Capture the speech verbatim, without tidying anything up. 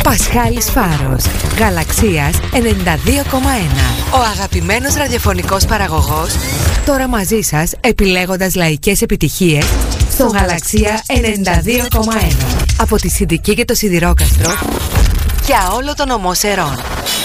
Πασχάλης Φάρος, Γαλαξίας ενενήντα δύο κόμμα ένα. Ο αγαπημένος ραδιοφωνικός παραγωγός, τώρα μαζί σας επιλέγοντας λαϊκές επιτυχίες στο Γαλαξία ενενήντα δύο κόμμα ένα. Από τη Συντική και το Σιδηρόκαστρο για όλο τον ομό Σερών.